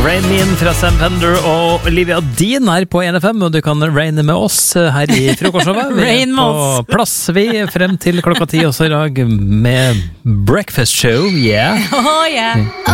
Rain Me In fra Sam Fender og Olivia Dean her på NFM, og du kan raine med oss her i Frokostshowet. Vi Rain med oss. på plass vi frem til klokka 10 også i dag med Breakfast Show, yeah. Oh, yeah.